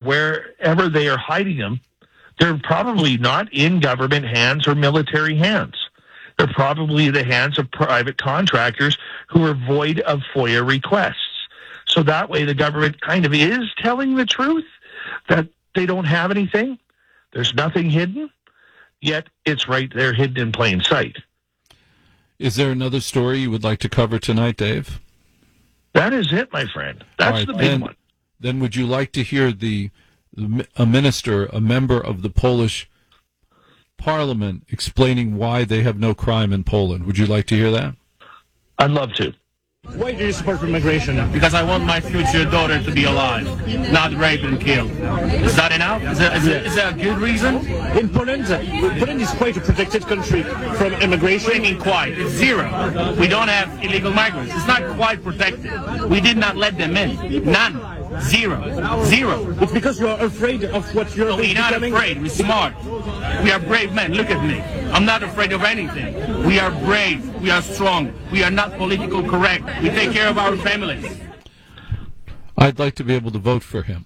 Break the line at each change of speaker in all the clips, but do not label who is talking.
wherever they are hiding them, they're probably not in government hands or military hands. They're probably the hands of private contractors who are void of FOIA requests. So that way the government kind of is telling the truth that they don't have anything. There's nothing hidden, yet it's right there hidden in plain sight.
Is there another story you would like to cover tonight, Dave?
That is it, my friend. That's the big one.
Then would you like to hear a minister, a member of the Polish Parliament, explaining why they have no crime in Poland? Would you like to hear that?
I'd love to.
Why do you support immigration?
Because I want my future daughter to be alive, not raped and killed. Is that enough? Is that a good reason?
In Poland, Poland is quite a protected country from immigration.
What do you mean quite? It's zero. We don't have illegal migrants. It's not quite protected. We did not let them in. None. Zero.
It's because you're afraid of what you're
becoming. We're not afraid. We're smart. We are brave men. Look at me. I'm not afraid of anything. We are brave. We are strong. We are not politically correct. We take care of our families.
I'd like to be able to vote for him.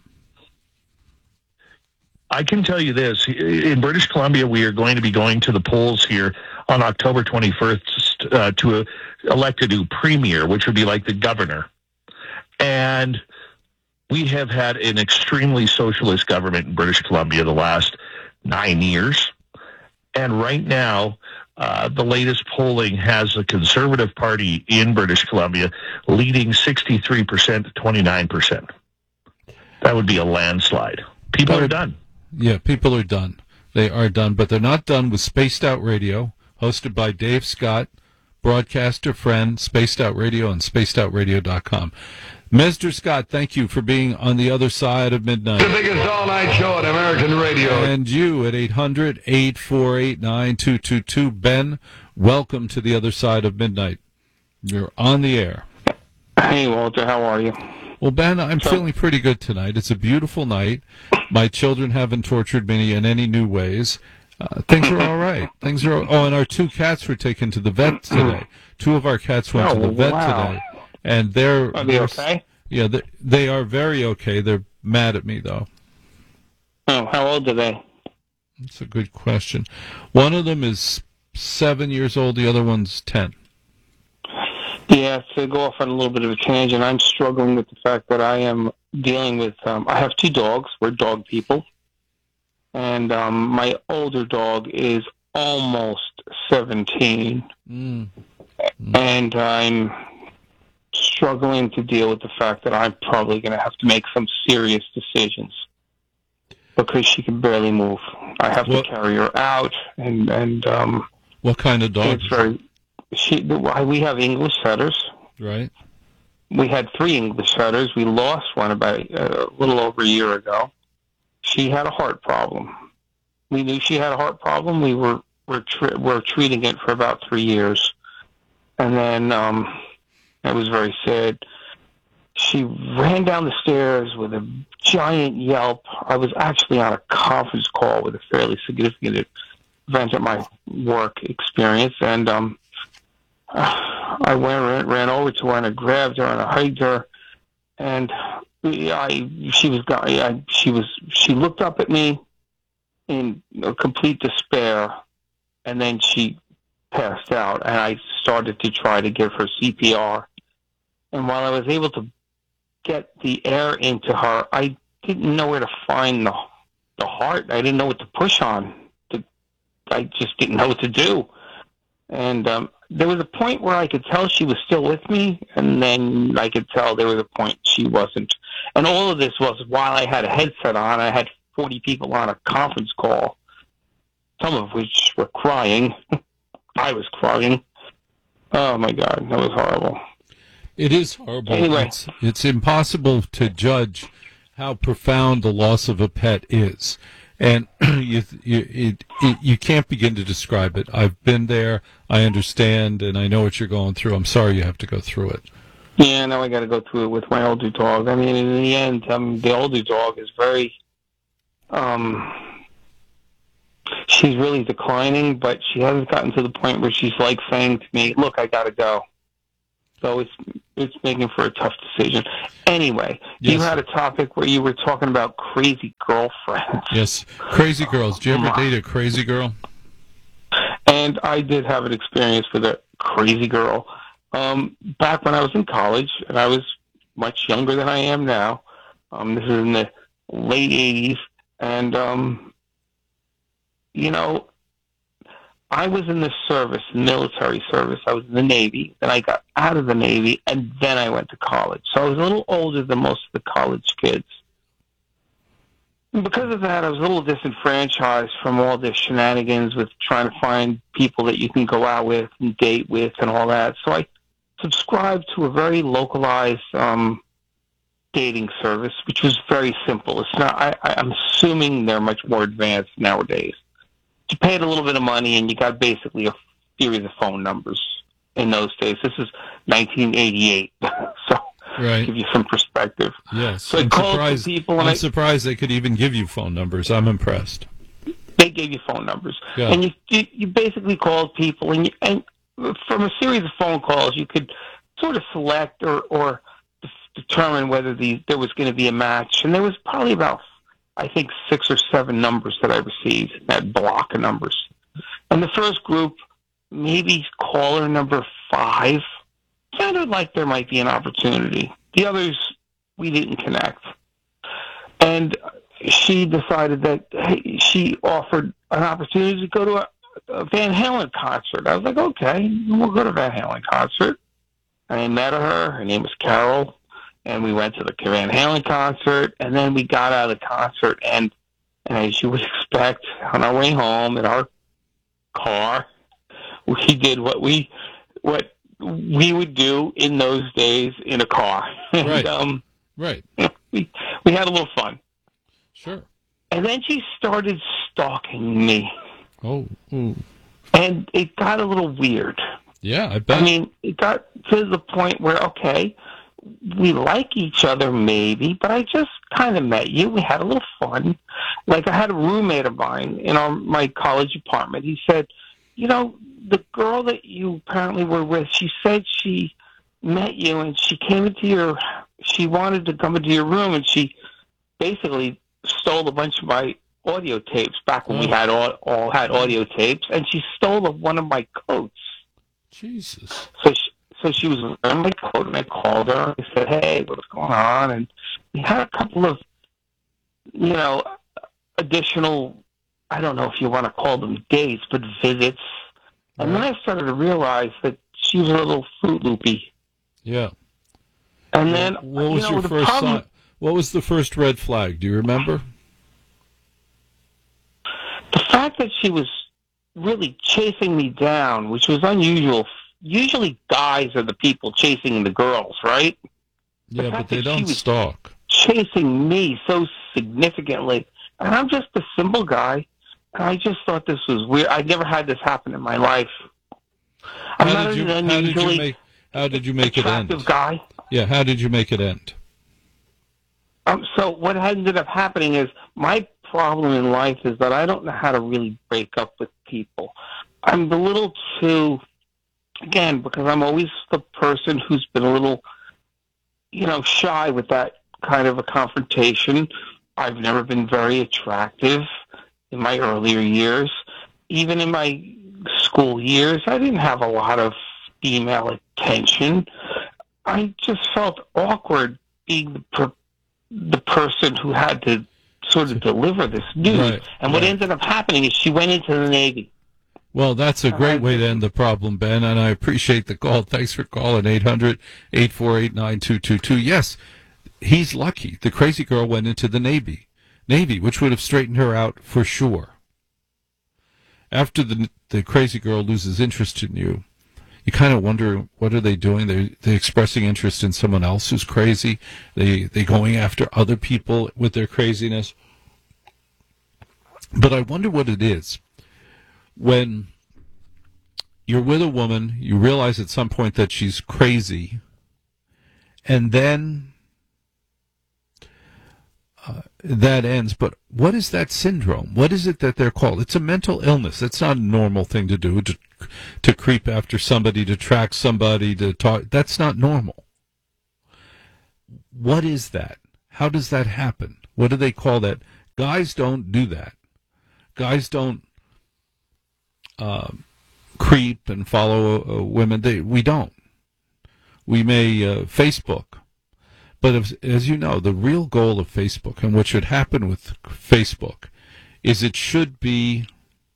I can tell you this. In British Columbia, we are going to be going to the polls here on October 21st to elect a new premier, which would be like the governor. And we have had an extremely socialist government in British Columbia the last 9 years. And right now, the latest polling has the Conservative Party in British Columbia leading 63% to 29%. That would be a landslide. People are done.
Yeah, people are done. They are done, but they're not done with Spaced Out Radio, hosted by Dave Scott, broadcaster friend, Spaced Out Radio and spacedoutradio.com. Mr. Scott, thank you for being on the other side of midnight.
The biggest all-night show at American radio.
And you at 800-848-9222. Ben, welcome to the other side of midnight. You're on the air.
Hey, Walter, how are you?
Well, Ben, I'm feeling pretty good tonight. It's a beautiful night. My children haven't tortured me in any new ways. Things are all right. And our 2 cats were taken to the vet today. 2 of our cats went to the vet today. And
are they okay?
Yeah, they are very okay. They're mad at me, though.
Oh, how old are they?
That's a good question. One of them is 7 years old. The other one's 10.
Yeah, to go off on a little bit of a tangent, I'm struggling with the fact that I am dealing with, I have 2 dogs. We're dog people. And my older dog is almost 17. And I'm struggling to deal with the fact that I'm probably going to have to make some serious decisions because she can barely move. I have to carry her out, and
what kind of dog?
We have English setters.
Right.
We had 3 English setters. We lost one about a little over a year ago. She had a heart problem. We knew she had a heart problem. We're treating it for about 3 years, and then it was very sad. She ran down the stairs with a giant yelp. I was actually on a conference call with a fairly significant event at my work experience, and I ran over to her and I grabbed her and I hugged her, and she looked up at me in complete despair, and then she passed out, and I started to try to give her CPR. And while I was able to get the air into her, I didn't know where to find the heart. I didn't know what to push on. I just didn't know what to do. And there was a point where I could tell she was still with me, and then I could tell there was a point she wasn't. And all of this was while I had a headset on. I had 40 people on a conference call, some of which were crying. I was crying. Oh, my God, that was horrible.
It is horrible.
Anyway.
It's impossible to judge how profound the loss of a pet is. And you can't begin to describe it. I've been there, I understand, and I know what you're going through. I'm sorry you have to go through it.
Yeah, now I got to go through it with my older dog. I mean, in the end, the older dog is very... she's really declining, but she hasn't gotten to the point where she's like saying to me, look, I got to go. So it's making for a tough decision. Anyway,
Yes.
you had a topic where you were talking about crazy girlfriends.
Yes, crazy girls. Do you ever date a crazy girl?
And I did have an experience with a crazy girl. Back when I was in college, and I was much younger than I am now. This is in the late 80s. And, you know, I was in the service, military service. I was in the Navy. Then I got out of the Navy, and then I went to college. So I was a little older than most of the college kids. And because of that, I was a little disenfranchised from all the shenanigans with trying to find people that you can go out with and date with and all that. So I subscribed to a very localized dating service, which was very simple. It's not. I'm assuming they're much more advanced nowadays. You paid a little bit of money, and you got basically a series of phone numbers in those days. This is 1988, so
Right.
give you some perspective.
Yes.
So I called some people, and
I'm surprised they could even give you phone numbers. I'm impressed.
they gave you phone numbers,
Yeah.
and you basically called people, and from a series of phone calls, you could sort of select or determine whether there was going to be a match. And there was probably about, I think, 6 or 7 numbers that I received, that block of numbers. And the first group, maybe caller number 5, sounded like there might be an opportunity. The others, we didn't connect. And she decided that she offered an opportunity to go to a Van Halen concert. I was like, okay, we'll go to a Van Halen concert. And I met her. Her name was Carol. And we went to the Van Halen concert. And then we got out of the concert. And as you would expect, on our way home in our car, we did what we would do in those days in a car.
Right.
And,
Right.
we had a little fun.
Sure.
And then she started stalking me.
Oh. Ooh.
And it got a little weird.
Yeah, I bet.
I mean, it got to the point where, okay, we like each other maybe, but I just kind of met you. We had a little fun. Like, I had a roommate of mine in my college apartment. He said, you know, the girl that you apparently were with, she said she met you and she wanted to come into your room, and she basically stole a bunch of my audio tapes back when we had all had audio tapes, and she stole one of my coats.
Jesus.
So she was wearing my coat, and I called her. I said, hey, what's going on? And we had a couple of, additional, I don't know if you want to call them dates, but visits. And then I started to realize that she was a little Fruit Loopy.
Yeah.
And then,
what was your first sign? What was the first red flag? Do you remember?
The fact that she was really chasing me down, which was unusual. Usually guys are the people chasing the girls, right?
Yeah, but they don't stalk.
Chasing me so significantly. And I'm just a simple guy. And I just thought this was weird. I never had this happen in my life. I'm not an unusually
how did you make it end?
attractive guy.
Yeah, how did you make it end?
So what ended up happening is my problem in life is that I don't know how to really break up with people. I'm a little too, again, because I'm always the person who's been a little, shy with that kind of a confrontation. I've never been very attractive in my earlier years. Even in my school years, I didn't have a lot of female attention. I just felt awkward being the person who had to sort of deliver this news.
Right,
and what ended up happening is she went into the Navy.
Well, that's a great way to end the problem, Ben, and I appreciate the call. Thanks for calling, 800-848-9222. Yes, he's lucky. The crazy girl went into the Navy, which would have straightened her out for sure. After the crazy girl loses interest in you, you kind of wonder, what are they doing? They're expressing interest in someone else who's crazy. They going after other people with their craziness. But I wonder what it is. When you're with a woman, you realize at some point that she's crazy, and then that ends. But what is that syndrome? What is it that they're called? It's a mental illness. It's not a normal thing to do, to creep after somebody, to track somebody, to talk. That's not normal. What is that? How does that happen? What do they call that? Guys don't do that. Guys don't creep and follow women. We don't. We may Facebook. But as you know, the real goal of Facebook and what should happen with Facebook is there should be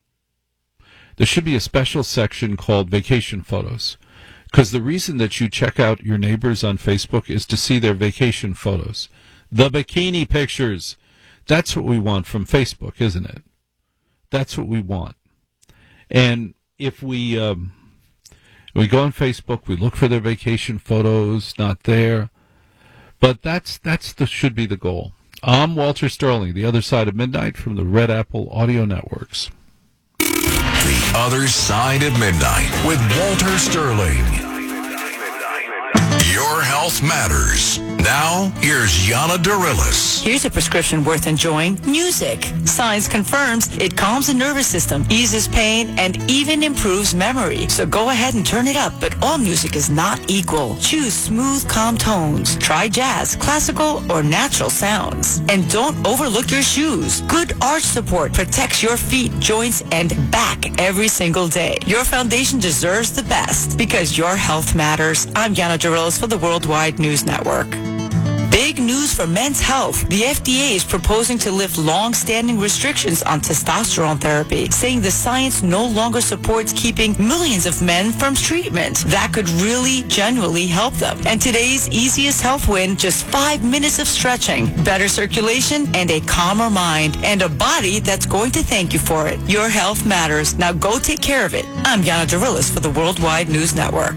a special section called vacation photos. Because the reason that you check out your neighbors on Facebook is to see their vacation photos. The bikini pictures. That's what we want from Facebook, isn't it? That's what we want. And if we go on Facebook, we look for their vacation photos, not there. But should be the goal. I'm Walter Sterling, The Other Side of Midnight from the Red Apple Audio Networks.
The Other Side of Midnight with Walter Sterling. Your health matters. Now, here's Yana Dorillis.
Here's a prescription worth enjoying. Music. Science confirms it calms the nervous system, eases pain, and even improves memory. So go ahead and turn it up, but all music is not equal. Choose smooth, calm tones. Try jazz, classical, or natural sounds. And don't overlook your shoes. Good arch support protects your feet, joints, and back every single day. Your foundation deserves the best because your health matters. I'm Yana Dorillis for the Worldwide News Network. Big news for men's health. The FDA is proposing to lift long-standing restrictions on testosterone therapy, saying the science no longer supports keeping millions of men from treatment. That could really, genuinely help them. And today's easiest health win, just 5 minutes of stretching, better circulation, and a calmer mind, and a body that's going to thank you for it. Your health matters. Now go take care of it. I'm Yana Dorillis for the Worldwide News Network.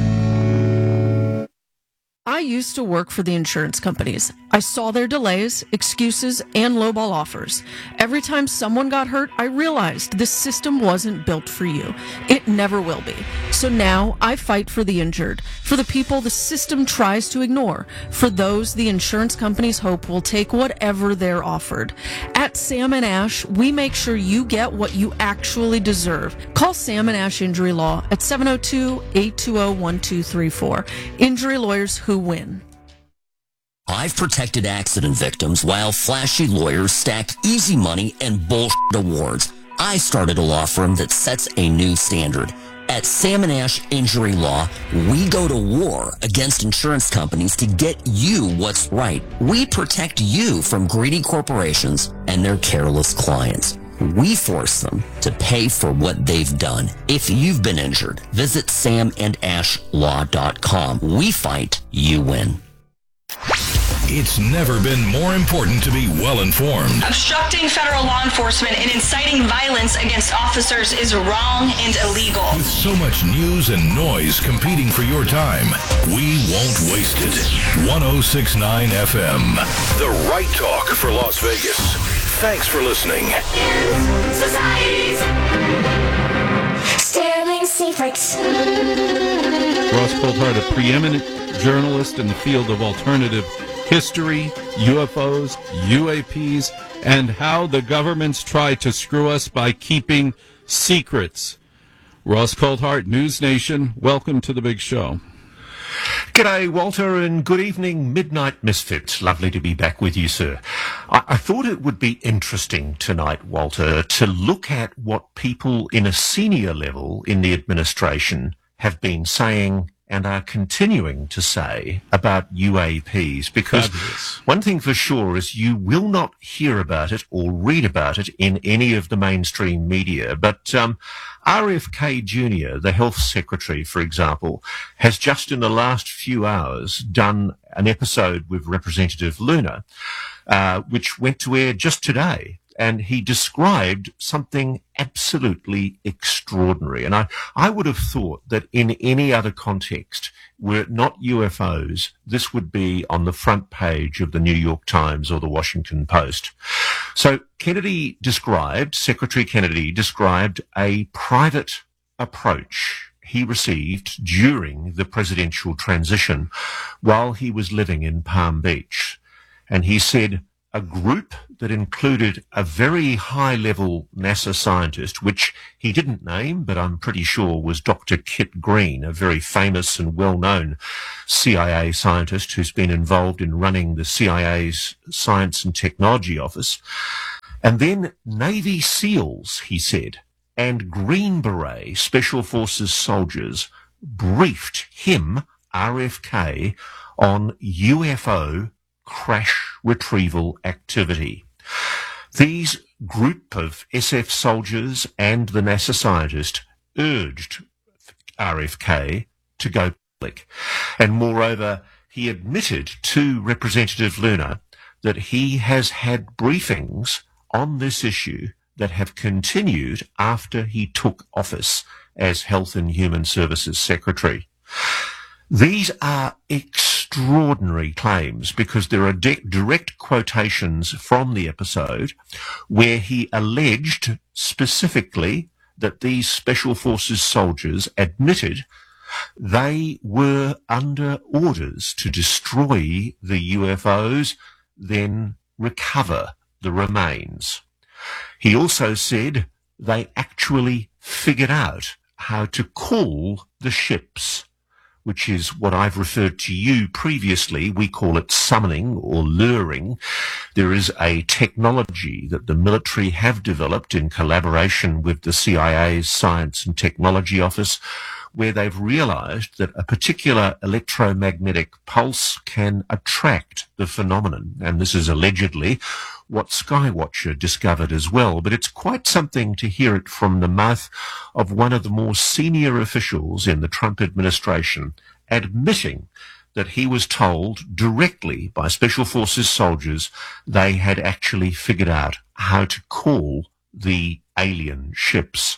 I used to work for the insurance companies. I saw their delays, excuses, and lowball offers. Every time someone got hurt, I realized this system wasn't built for you. It never will be. So now I fight for the injured, for the people the system tries to ignore, for those the insurance companies hope will take whatever they're offered. At Sam & Ash, we make sure you get what you actually deserve. Call Sam & Ash Injury Law at 702-820-1234. Injury lawyers who win.
I've protected accident victims while flashy lawyers stacked easy money and bullshit awards. I started a law firm that sets a new standard. At Sam & Ash Injury Law, we go to war against insurance companies to get you what's right. We protect you from greedy corporations and their careless clients. We force them to pay for what they've done. If you've been injured, visit samandashlaw.com. We fight, you win.
It's never been more important to be well-informed.
Obstructing federal law enforcement and inciting violence against officers is wrong and illegal.
With so much news and noise competing for your time, we won't waste it. 106.9 FM, the right talk for Las Vegas. Thanks for listening.
Sterling Secrets.
Ross Coulthart, a preeminent journalist in the field of alternative history, UFOs, UAPs, and how the governments try to screw us by keeping secrets. Ross Coulthart, News Nation, welcome to the big show.
G'day, Walter, and good evening, Midnight Misfits. Lovely to be back with you, sir. I thought it would be interesting tonight, Walter, to look at what people in a senior level in the administration have been saying and are continuing to say about UAPs, because one thing for sure is you will not hear about it or read about it in any of the mainstream media. But RFK Jr., the health secretary, for example, has just in the last few hours done an episode with Representative Luna, which went to air just today. And he described something absolutely extraordinary. And I would have thought that in any other context, were it not UFOs, this would be on the front page of the New York Times or the Washington Post. So Secretary Kennedy described a private approach he received during the presidential transition while he was living in Palm Beach. And he said, a group that included a very high-level NASA scientist, which he didn't name, but I'm pretty sure was Dr. Kit Green, a very famous and well-known CIA scientist who's been involved in running the CIA's Science and Technology Office. And then Navy SEALs, he said, and Green Beret Special Forces soldiers briefed him, RFK, on UFO crash retrieval activity. These group of SF soldiers and the NASA scientist urged RFK to go public. And moreover, he admitted to Representative Luna that he has had briefings on this issue that have continued after he took office as Health and Human Services Secretary. These are extraordinary claims because there are direct quotations from the episode where he alleged specifically that these Special Forces soldiers admitted they were under orders to destroy the UFOs, then recover the remains. He also said they actually figured out how to call the ships, which is what I've referred to you previously. We call it summoning or luring. There is a technology that the military have developed in collaboration with the CIA's Science and Technology Office, where they've realized that a particular electromagnetic pulse can attract the phenomenon. And this is allegedly what Skywatcher discovered as well. But it's quite something to hear it from the mouth of one of the more senior officials in the Trump administration, admitting that he was told directly by Special Forces soldiers they had actually figured out how to call the alien ships.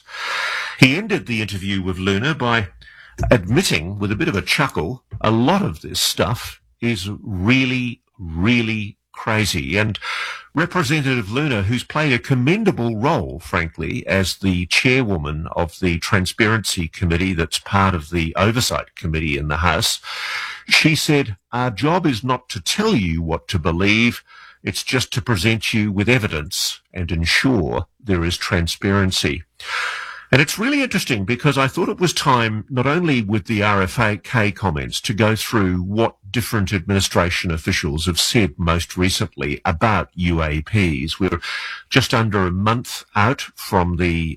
He ended the interview with Luna by admitting, with a bit of a chuckle, a lot of this stuff is really, really crazy. And Representative Luna, who's played a commendable role, frankly, as the chairwoman of the Transparency Committee that's part of the Oversight Committee in the House, she said, "Our job is not to tell you what to believe, it's just to present you with evidence and ensure there is transparency." And it's really interesting because I thought it was time, not only with the RFK comments, to go through what different administration officials have said most recently about UAPs. We're just under a month out from the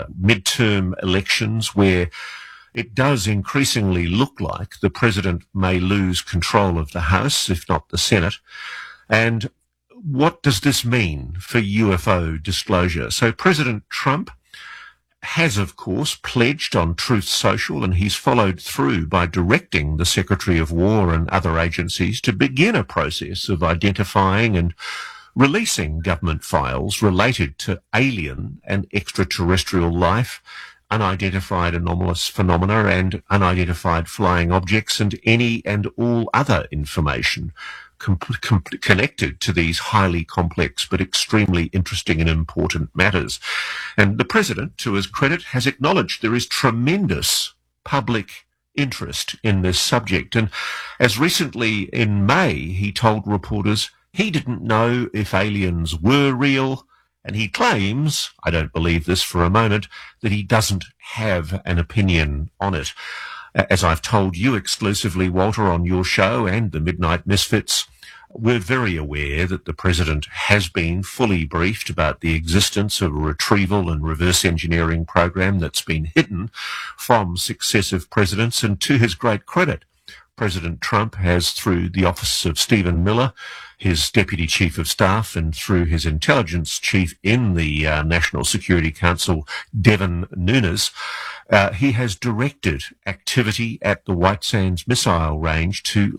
midterm elections, where it does increasingly look like the president may lose control of the House, if not the Senate. And what does this mean for UFO disclosure? So President Trump has, of course, pledged on Truth Social, and he's followed through by directing the Secretary of War and other agencies to begin a process of identifying and releasing government files related to alien and extraterrestrial life, unidentified anomalous phenomena and unidentified flying objects, and any and all other information connected to these highly complex but extremely interesting and important matters. And the president, to his credit, has acknowledged there is tremendous public interest in this subject. And as recently in May, he told reporters he didn't know if aliens were real, and he claims, I don't believe this for a moment, that he doesn't have an opinion on it. As I've told you exclusively, Walter, on your show and the Midnight Misfits, we're very aware that the president has been fully briefed about the existence of a retrieval and reverse engineering program that's been hidden from successive presidents. And to his great credit, President Trump has, through the office of Stephen Miller, his deputy chief of staff, and through his intelligence chief in the National Security Council, Devin Nunes, he has directed activity at the White Sands missile range to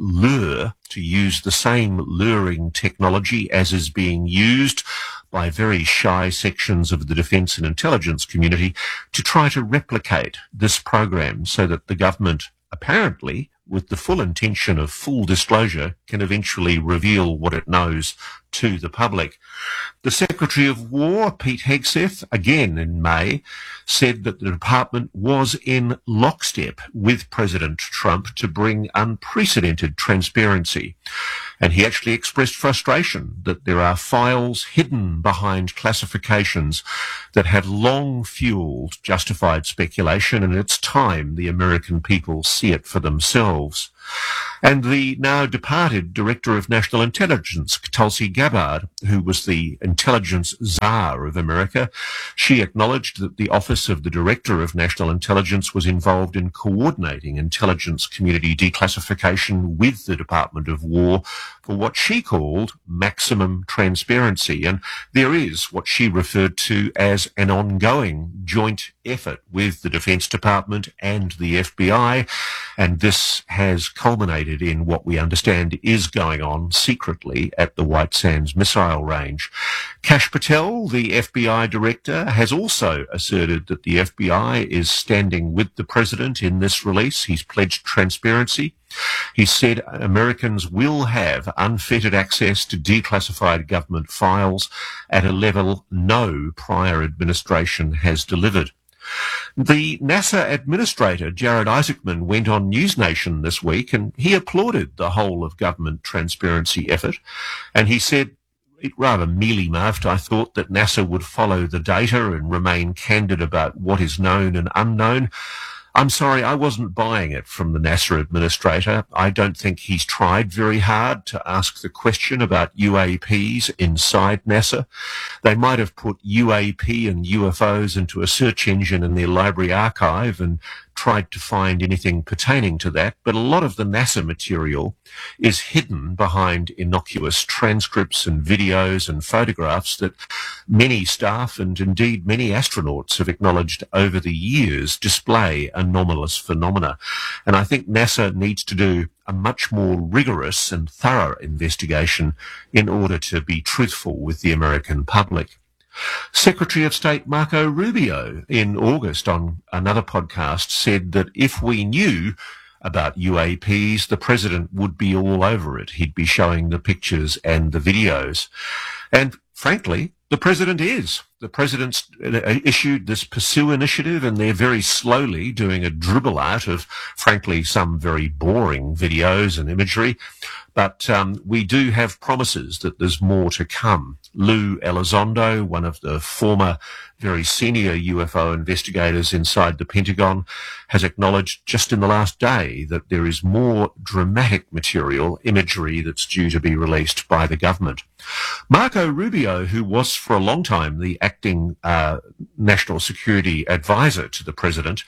use the same luring technology as is being used by very shy sections of the defence and intelligence community to try to replicate this program so that the government, apparently with the full intention of full disclosure, can eventually reveal what it knows to the public. The Secretary of War, Pete Hegseth, again in May, said that the department was in lockstep with President Trump to bring unprecedented transparency. And he actually expressed frustration that there are files hidden behind classifications that have long fueled justified speculation, and it's time the American people see it for themselves. And the now departed Director of National Intelligence, Tulsi Gabbard, who was the intelligence czar of America, she acknowledged that the Office of the Director of National Intelligence was involved in coordinating intelligence community declassification with the Department of War for what she called maximum transparency. And there is what she referred to as an ongoing joint effort with the Defense Department and the FBI, and this has culminated in what we understand is going on secretly at the White Sands missile range. Kash Patel, the FBI director, has also asserted that the FBI is standing with the president in this release. He's pledged transparency. He said Americans will have unfettered access to declassified government files at a level no prior administration has delivered. The NASA administrator, Jared Isaacman, went on News Nation this week and he applauded the whole of government transparency effort. And he said, it rather mealy-mouthed, I thought, that NASA would follow the data and remain candid about what is known and unknown. I'm sorry, I wasn't buying it from the NASA administrator. I don't think he's tried very hard to ask the question about UAPs inside NASA. They might have put UAP and UFOs into a search engine in their library archive and tried to find anything pertaining to that, but a lot of the NASA material is hidden behind innocuous transcripts and videos and photographs that many staff and indeed many astronauts have acknowledged over the years display anomalous phenomena. And I think NASA needs to do a much more rigorous and thorough investigation in order to be truthful with the American public. Secretary of State Marco Rubio in August on another podcast said that if we knew about UAPs, the president would be all over it. He'd be showing the pictures and the videos. And frankly, the president is. The president's issued this Pursue initiative, and they're very slowly doing a dribble out of, frankly, some very boring videos and imagery. But we do have promises that there's more to come. Lou Elizondo, one of the former very senior UFO investigators inside the Pentagon, has acknowledged just in the last day that there is more dramatic material, imagery that's due to be released by the government. Marco Rubio, who was for a long time the acting national security advisor to the president,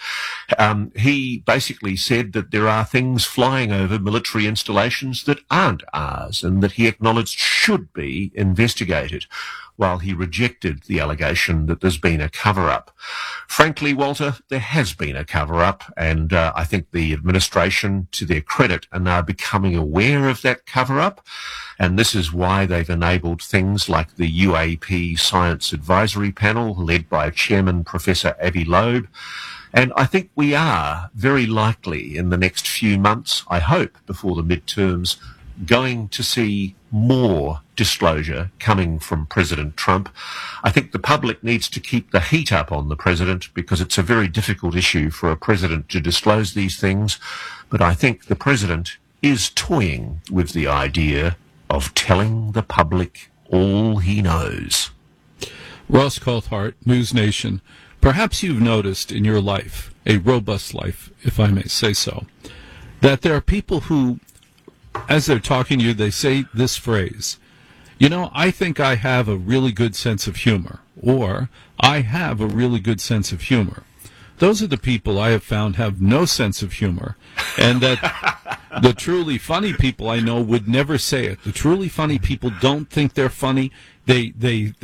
he basically said that there are things flying over military installations that aren't ours and that he acknowledged should be investigated, while he rejected the allegation that there's been a cover-up. Frankly, Walter, there has been a cover-up, and I think the administration, to their credit, are now becoming aware of that cover-up, and this is why they've enabled things like the UAP Science Advisory Panel, led by Chairman Professor Avi Loeb. And I think we are very likely in the next few months, I hope, before the midterms, going to see more disclosure coming from President Trump. I think the public needs to keep the heat up on the president because it's a very difficult issue for a president to disclose these things. But I think the president is toying with the idea of telling the public all he knows.
Ross Coulthart, News Nation. Perhaps you've noticed in your life, a robust life, if I may say so, that there are people who, as they're talking to you, they say this phrase, you know, I think I have a really good sense of humor, or I have a really good sense of humor. Those are the people I have found have no sense of humor, and that the truly funny people I know would never say it. The truly funny people don't think they're funny. They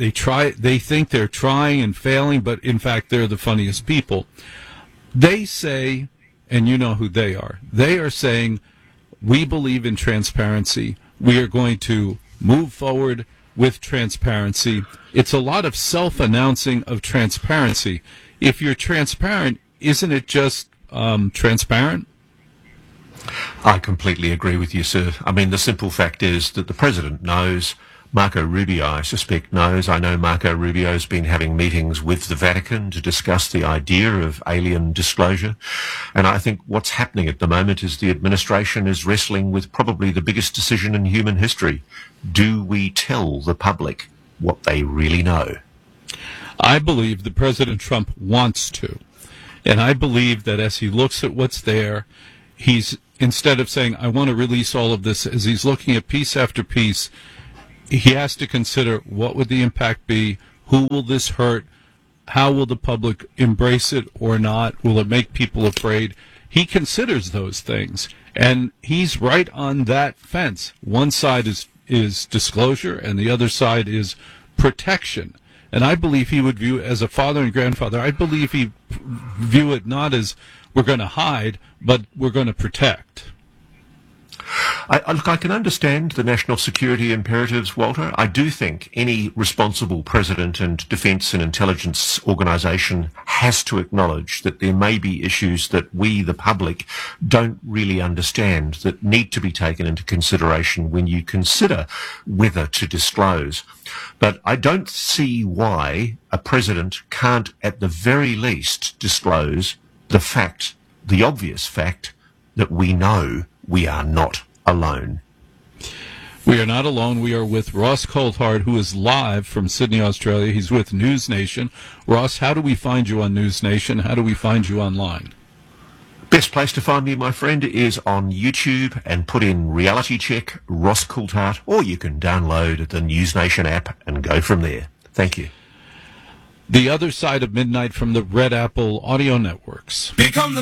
think they're trying and failing, but in fact they're the funniest people. They say, and you know who they are saying, we believe in transparency. We are going to move forward with transparency. It's a lot of self-announcing of transparency. If you're transparent, isn't it just transparent?
I completely agree with you, sir. I mean, the simple fact is that the president knows, Marco Rubio, I suspect, knows. I know Marco Rubio's been having meetings with the Vatican to discuss the idea of alien disclosure. And I think what's happening at the moment is the administration is wrestling with probably the biggest decision in human history. Do we tell the public what they really know?
I believe that President Trump wants to. And I believe that as he looks at what's there, he's, instead of saying, I want to release all of this, as he's looking at piece after piece, he has to consider what would the impact be, who will this hurt, how will the public embrace it or not, will it make people afraid? He considers those things, and he's right on that fence. One side is disclosure, and the other side is protection. And I believe he would view it as a father and grandfather. I believe he view it not as we're going to hide, but we're going to protect.
Look, I can understand the national security imperatives, Walter. I do think any responsible president and defence and intelligence organisation has to acknowledge that there may be issues that we, the public, don't really understand that need to be taken into consideration when you consider whether to disclose. But I don't see why a president can't, at the very least, disclose the fact, the obvious fact, that we know we are not alone.
We are not alone. We are with Ross Coulthard, who is live from Sydney, Australia. He's with News Nation. Ross, how do we find you on News Nation? How do we find you online?
Best place to find me, my friend, is on YouTube and put in Reality Check, Ross Coulthard, or you can download the News Nation app and go from there. Thank you.
The Other Side of Midnight from the Red Apple Audio Networks.